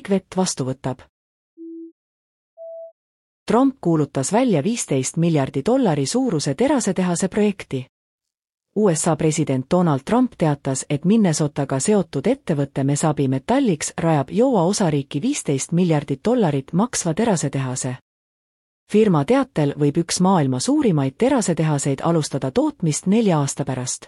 liigvett vastu võtab. Trump kuulutas välja $15 miljardi suuruse terasetehase projekti. USA president Donald Trump teatas, et Minnesotaga seotud ettevõtte Mesabi Metallics rajab Iowa osariiki $15 miljardit maksva terasetehase. Firma teatel võib üks maailma suurimaid terasetehaseid alustada tootmist 4 aasta pärast.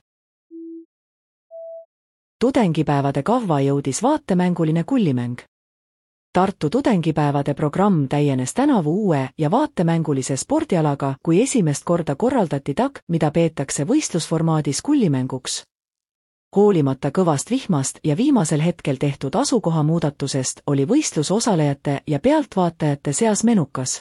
Tudengipäevade kavva jõudis vaatemänguline kullimäng. Tartu tudengipäevade programm täienes tänavu uue ja vaatemängulise spordialaga, kui esimest korda korraldati TAG, mida peetakse võistlusformaadis kullimänguks. Hoolimata kõvast vihmast ja viimasel hetkel tehtud asukoha muudatusest oli võistlus osalejate ja pealtvaatajate seas menukas.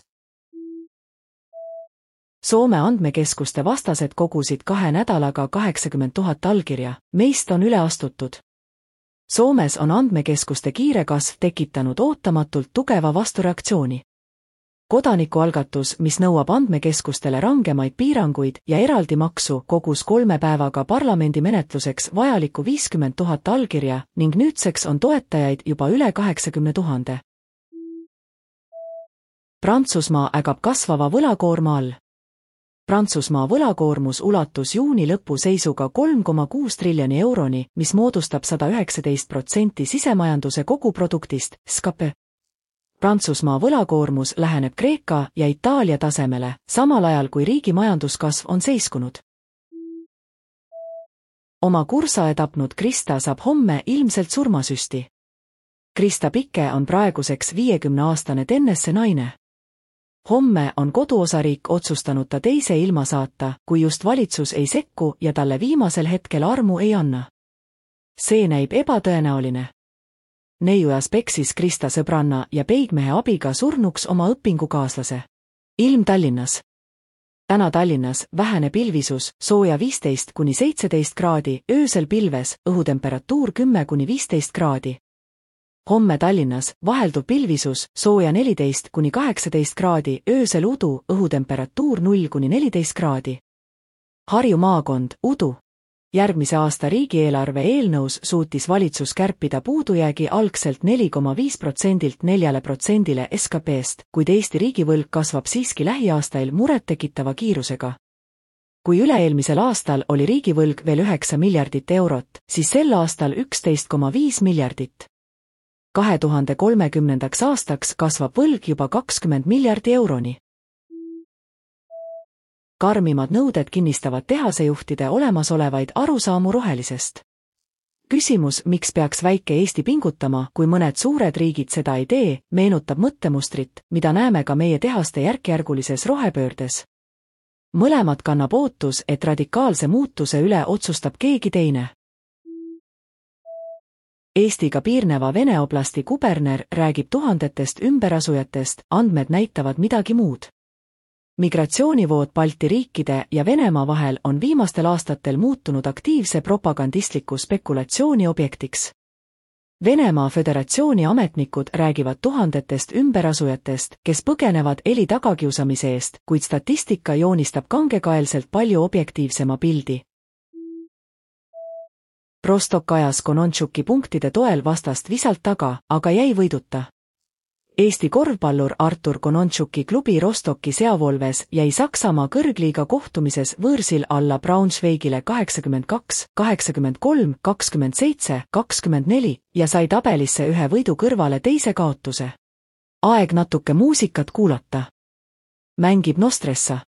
Soome andmekeskuste vastased kogusid 2 nädalaga 80 000 allkirja, meist on üle astutud. Soomes on andmekeskuste kiire kasv tekitanud ootamatult tugeva vastureaktsiooni. Kodanikualgatus, mis nõuab andmekeskustele rangemaid piiranguid ja eraldi maksu, kogus 3 päevaga parlamendi menetluseks vajaliku 50 000 allkirja ning nüüdseks on toetajaid juba üle 80 000. Prantsusmaa ägab kasvava võlakoorma all. Prantsusmaa võlakoormus ulatus juuni lõpu seisuga 3,6 triljoni euroni, mis moodustab 119% sisemajanduse koguproduktist, SKP. Prantsusmaa võlakoormus läheneb Kreeka ja Itaalia tasemele, samal ajal kui riigi majanduskasv on seiskunud. Oma kursae tapnud Krista saab homme ilmselt surmasüsti. Krista Pikke on praeguseks 50-aastane tennesse naine. Homme on koduosariik otsustanud ta teise ilma saata, kui just valitsus ei sekku ja talle viimasel hetkel armu ei anna. See näib ebatõenäoline. Neiujas peksis Krista sõbranna ja peigmehe abiga surnuks oma õpingukaaslase. Ilm Tallinnas. Täna Tallinnas vähene pilvisus, sooja 15–17 kraadi, öösel pilves, õhutemperatuur 10–15 kraadi. Homme Tallinnas vahelduv pilvisus, sooja 14–18 kraadi, öösel udu, õhutemperatuur 0–14 kraadi. Harju maakond, udu. Järgmise aasta riigieelarve eelnõus suutis valitsus kärpida puudujäägi algselt 4,5%-lt 4%-le SKP-st, kuid Eesti riigivõlg kasvab siiski lähiaastail murettekitava kiirusega. Kui üle-eelmisel aastal oli riigivõlg veel 9 miljardit eurot, siis sel aastal 11,5 miljardit. 2030. aastaks kasvab võlg juba 20 miljardi euroni. Karmimad nõuded kinnistavad tehasejuhtide olemasolevaid arusaamu rohelisest. Küsimus, miks peaks väike Eesti pingutama, kui mõned suured riigid seda ei tee, meenutab mõttemustrit, mida näeme ka meie tehaste järkjärgulises rohepöördes. Mõlemad kannab ootus, et radikaalse muutuse üle otsustab keegi teine. Eestiga piirneva Vene oblasti kuberner räägib tuhandetest ümberasujatest, andmed näitavad midagi muud. Migratsioonivood Balti riikide ja Venemaa vahel on viimastel aastatel muutunud aktiivse propagandistliku spekulatsiooni objektiks. Venemaa Föderatsiooni ametnikud räägivad tuhandetest ümberasujatest, kes põgenevad eli tagakiusamise eest, kuid statistika joonistab kangekaelselt palju objektiivsema pildi. Rostok ajas Konontšuki punktide toel vastast visalt taga, aga jäi võiduta. Eesti korvpallur Artur Konontšuki klubi Rostoki Seavolves jäi Saksamaa kõrgliiga kohtumises võõrsil alla Braunschweigile 82, 83, 27, 24 ja sai tabelisse ühe võidu kõrvale teise kaotuse. Aeg natuke muusikat kuulata. Mängib Nostressa.